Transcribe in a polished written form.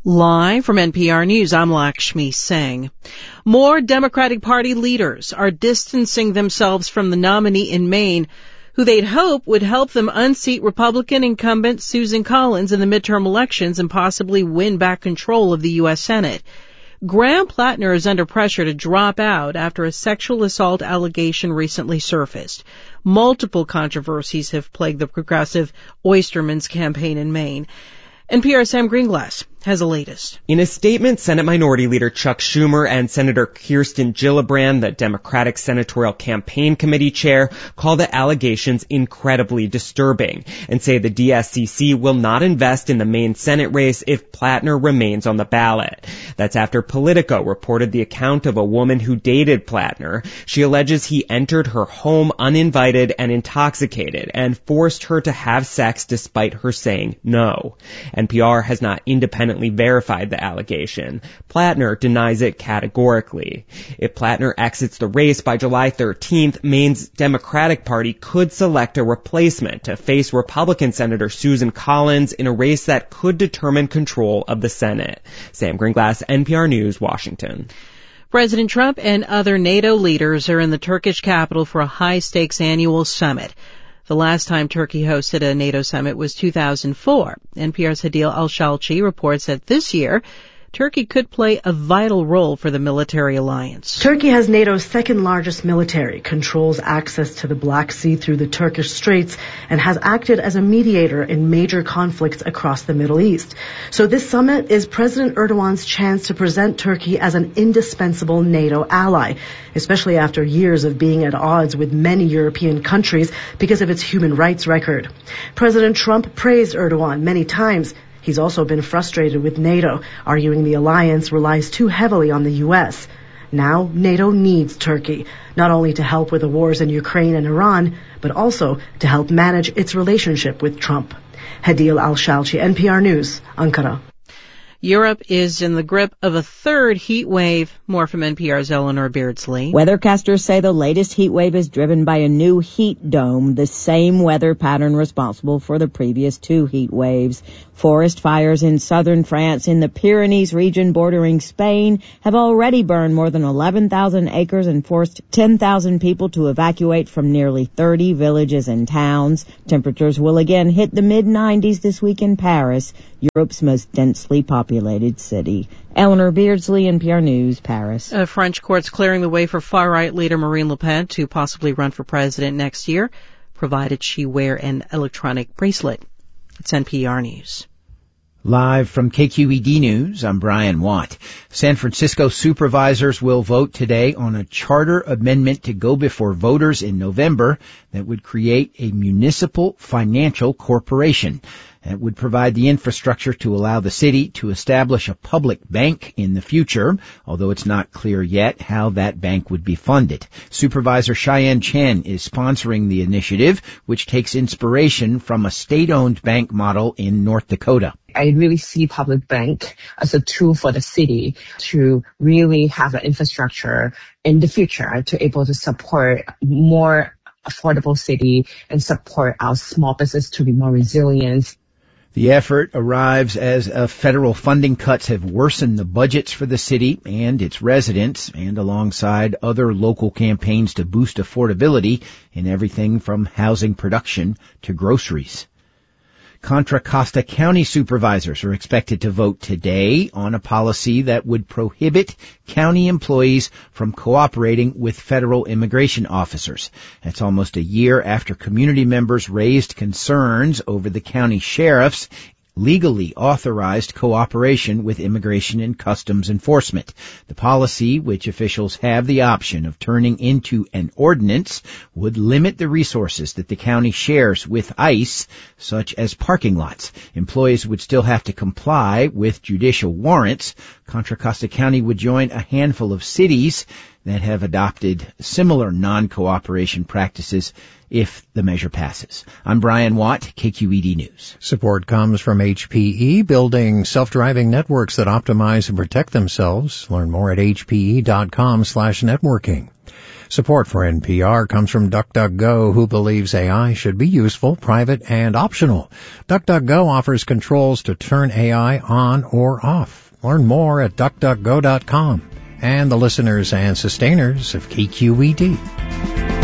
Live from NPR News, I'm Lakshmi Singh. More Democratic Party leaders are distancing themselves from the nominee in Maine, who they'd hope would help them unseat Republican incumbent Susan Collins in the midterm elections and possibly win back control of the U.S. Senate. Graham Plattner is under pressure to drop out after a sexual assault allegation recently surfaced. Multiple controversies have plagued the progressive Oysterman's campaign in Maine. NPR's Sam Greenglass has the latest. In a statement, Senate Minority Leader Chuck Schumer and Senator Kirsten Gillibrand, the Democratic Senatorial Campaign Committee chair, call the allegations incredibly disturbing and say the DSCC will not invest in the Maine Senate race if Plattner remains on the ballot. That's after Politico reported the account of a woman who dated Plattner. She alleges he entered her home uninvited and intoxicated and forced her to have sex despite her saying no. NPR has not independently verified the allegation. Plattner denies it categorically. If Plattner exits the race by July 13th, Maine's Democratic Party could select a replacement to face Republican Senator Susan Collins in a race that could determine control of the Senate. Sam Greenglass, NPR News, Washington. President Trump and other NATO leaders are in the Turkish capital for a high-stakes annual summit. The last time Turkey hosted a NATO summit was 2004. NPR's Hadil Al-Shalchi reports that this year, Turkey could play a vital role for the military alliance. Turkey has NATO's second largest military, controls access to the Black Sea through the Turkish Straits, and has acted as a mediator in major conflicts across the Middle East. So this summit is President Erdogan's chance to present Turkey as an indispensable NATO ally, especially after years of being at odds with many European countries because of its human rights record. President Trump praised Erdogan many times. He's also been frustrated with NATO, arguing the alliance relies too heavily on the U.S. Now, NATO needs Turkey, not only to help with the wars in Ukraine and Iran, but also to help manage its relationship with Trump. Hadil Al-Shalchi, NPR News, Ankara. Europe is in the grip of a third heat wave. More from NPR's Eleanor Beardsley. Weathercasters say the latest heat wave is driven by a new heat dome, the same weather pattern responsible for the previous two heat waves. Forest fires in southern France in the Pyrenees region bordering Spain have already burned more than 11,000 acres and forced 10,000 people to evacuate from nearly 30 villages and towns. Temperatures will again hit the mid-90s this week in Paris, Europe's most densely populated city. Eleanor Beardsley, NPR News, Paris. French courts clearing the way for far-right leader Marine Le Pen to possibly run for president next year, provided she wear an electronic bracelet. It's NPR News. Live from KQED News, I'm Brian Watt. San Francisco supervisors will vote today on a charter amendment to go before voters in November that would create a municipal financial corporation. It would provide the infrastructure to allow the city to establish a public bank in the future, although it's not clear yet how that bank would be funded. Supervisor Cheyenne Chen is sponsoring the initiative, which takes inspiration from a state-owned bank model in North Dakota. I really see public bank as a tool for the city to really have an infrastructure in the future to able to support more affordable city and support our small business to be more resilient. The effort arrives as federal funding cuts have worsened the budgets for the city and its residents, and alongside other local campaigns to boost affordability in everything from housing production to groceries. Contra Costa County supervisors are expected to vote today on a policy that would prohibit county employees from cooperating with federal immigration officers. That's almost a year after community members raised concerns over the county sheriff's legally authorized cooperation with Immigration and Customs Enforcement. The policy, which officials have the option of turning into an ordinance, would limit the resources that the county shares with ICE, such as parking lots. Employees would still have to comply with judicial warrants. Contra Costa County would join a handful of cities that have adopted similar non-cooperation practices if the measure passes. I'm Brian Watt, KQED News. Support comes from HPE, building self-driving networks that optimize and protect themselves. Learn more at hpe.com/networking. Support for NPR comes from DuckDuckGo, who believes AI should be useful, private, and optional. DuckDuckGo offers controls to turn AI on or off. Learn more at DuckDuckGo.com. And the listeners and sustainers of KQED.